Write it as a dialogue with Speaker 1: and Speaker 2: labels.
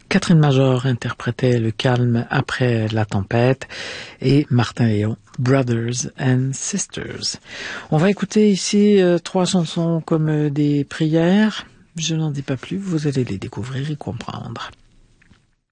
Speaker 1: Catherine Major interprétait Le calme après la tempête et Martin Léon, Brothers and Sisters. On va écouter ici 3 chansons comme des prières. Je n'en dis pas plus, vous allez les découvrir et comprendre.